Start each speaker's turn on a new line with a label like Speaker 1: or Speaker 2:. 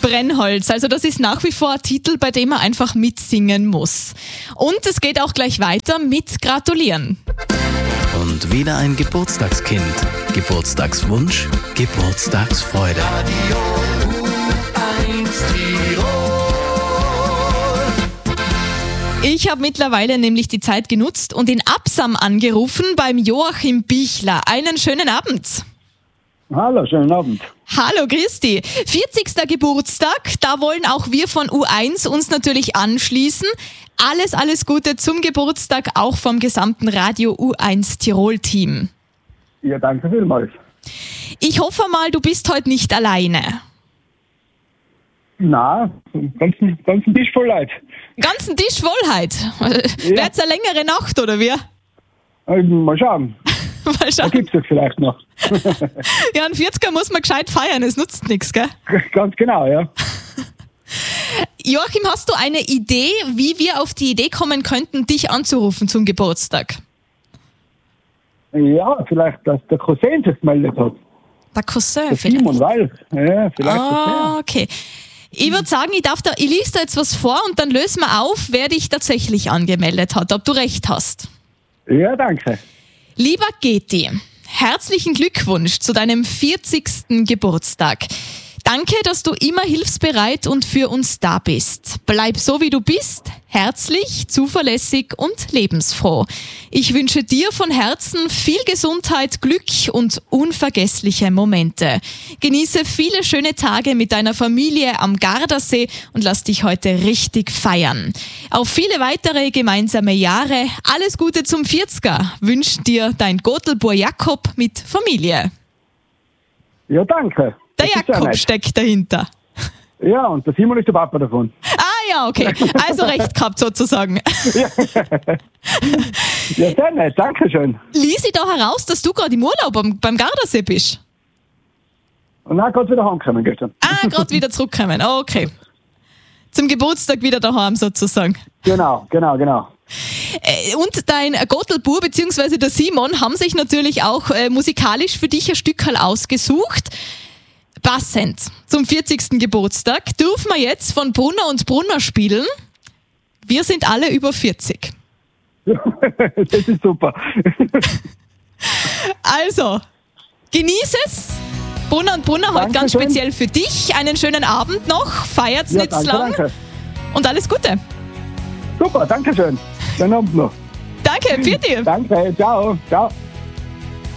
Speaker 1: Brennholz. Also das ist nach wie vor ein Titel, bei dem man einfach mitsingen muss. Und es geht auch gleich weiter mit Gratulieren.
Speaker 2: Und wieder ein Geburtstagskind. Geburtstagswunsch, Geburtstagsfreude.
Speaker 1: Ich habe mittlerweile nämlich die Zeit genutzt und in Absam angerufen beim Joachim Bichler. Einen schönen Abend.
Speaker 3: Hallo, schönen Abend.
Speaker 1: Hallo, Christi. 40. Geburtstag, da wollen auch wir von U1 uns natürlich anschließen. Alles Gute zum Geburtstag, auch vom gesamten Radio U1 Tirol-Team.
Speaker 3: Ja, danke vielmals.
Speaker 1: Ich hoffe mal, du bist heute nicht alleine.
Speaker 3: Na, ganzen Tisch voll Leute.
Speaker 1: Ganzen Tisch voll heute. Ja. Wird's eine längere Nacht, oder wie?
Speaker 3: Mal schauen.
Speaker 1: Mal schauen.
Speaker 3: Da gibt's es vielleicht noch.
Speaker 1: Ja, ein 40er muss man gescheit feiern, es nutzt nichts, gell?
Speaker 3: Ganz genau, ja.
Speaker 1: Joachim, hast du eine Idee, wie wir auf die Idee kommen könnten, dich anzurufen zum Geburtstag?
Speaker 3: Ja, vielleicht, dass der Cousin sich gemeldet hat.
Speaker 1: Der Cousin
Speaker 3: der
Speaker 1: vielleicht?
Speaker 3: Simon Weil. Ja, vielleicht.
Speaker 1: Okay. Ich würde sagen, ich lese da jetzt was vor und dann lösen wir auf, wer dich tatsächlich angemeldet hat, ob du recht hast.
Speaker 3: Ja, danke.
Speaker 1: Lieber Geti, herzlichen Glückwunsch zu deinem 40. Geburtstag. Danke, dass du immer hilfsbereit und für uns da bist. Bleib so, wie du bist, herzlich, zuverlässig und lebensfroh. Ich wünsche dir von Herzen viel Gesundheit, Glück und unvergessliche Momente. Genieße viele schöne Tage mit deiner Familie am Gardasee und lass dich heute richtig feiern. Auf viele weitere gemeinsame Jahre. Alles Gute zum 40er. Wünscht dir dein Gotelbur Jakob mit Familie.
Speaker 3: Ja, danke.
Speaker 1: Der Jakob steckt dahinter.
Speaker 3: Ja, und der Simon ist der Papa davon.
Speaker 1: Ah ja, okay. Also recht gehabt sozusagen.
Speaker 3: Ja, sehr nett. Danke schön.
Speaker 1: Lies ich da heraus, dass du gerade im Urlaub beim Gardasee bist?
Speaker 3: Und dann gerade wieder heimgekommen gestern.
Speaker 1: Ah, gerade wieder zurückkommen. Okay. Zum Geburtstag wieder daheim sozusagen.
Speaker 3: Genau.
Speaker 1: Und dein Gotelbur bzw. der Simon haben sich natürlich auch musikalisch für dich ein Stückerl ausgesucht. Passend zum 40. Geburtstag dürfen wir jetzt von Brunner und Brunner spielen. Wir sind alle über 40.
Speaker 3: Das ist super.
Speaker 1: Also, genieß es. Brunner und Brunner heute ganz speziell für dich. Einen schönen Abend noch. Feiert's nicht zu lang.
Speaker 3: Danke.
Speaker 1: Und alles Gute.
Speaker 3: Super, danke schön. Schönen Abend noch.
Speaker 1: Danke, für dir.
Speaker 3: Danke, ciao.